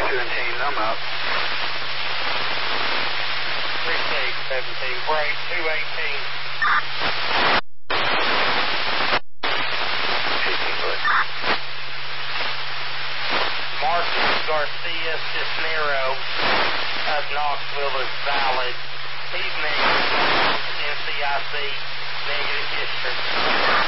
17, I'm out. 3817, break 218. 18 foot. Marcus Garcia Cisnero of Knoxville is valid. He's negative. NCIC, negative history.